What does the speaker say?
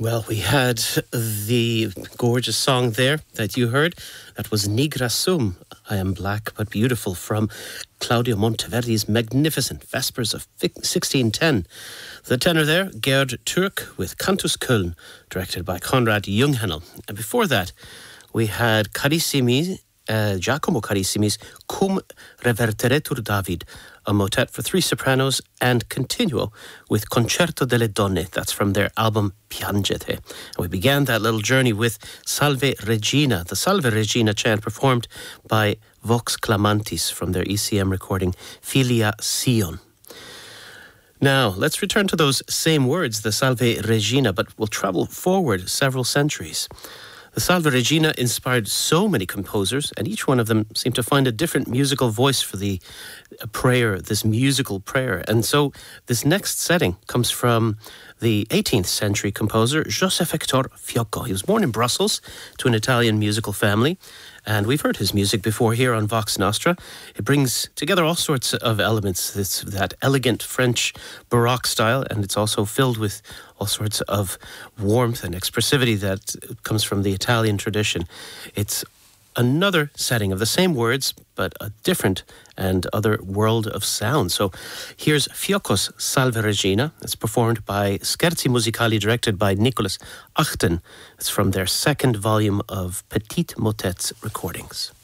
Well, we had the gorgeous song there that you heard. That was Nigra Sum, I Am Black But Beautiful, from Claudio Monteverdi's magnificent Vespers of 1610. The tenor there, Gerd Türk with Cantus Köln, directed by Konrad Junghannel. And before that, we had Giacomo Carissimi's Cum Reverteretur David, a motet for three sopranos, and Continuo with Concerto delle Donne. That's from their album Piangete. And we began that little journey with Salve Regina, the Salve Regina chant performed by Vox Clamantis from their ECM recording Filia Sion. Now, let's return to those same words, the Salve Regina, but we'll travel forward several centuries. The Salve Regina inspired so many composers, and each one of them seemed to find a different musical voice for the prayer, this musical prayer. And so this next setting comes from the 18th century composer Joseph Hector Fiocco. He was born in Brussels to an Italian musical family, and we've heard his music before here on Vox Nostra. It brings together all sorts of elements, that elegant French Baroque style, and it's also filled with all sorts of warmth and expressivity that comes from the Italian tradition. It's another setting of the same words, but a different and other world of sound. So here's Fiocco's Salve Regina. It's performed by Scherzi Musicali, directed by Nicolas Achten. It's from their second volume of Petite Motets recordings.